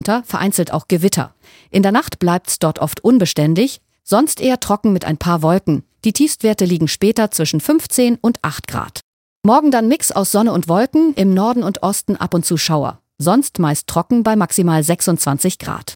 Unwetter, vereinzelt auch Gewitter. In der Nacht bleibt's dort oft unbeständig, sonst eher trocken mit ein paar Wolken. Die Tiefstwerte liegen später zwischen 15 und 8 Grad. Morgen dann Mix aus Sonne und Wolken, im Norden und Osten ab und zu Schauer. Sonst meist trocken bei maximal 26 Grad.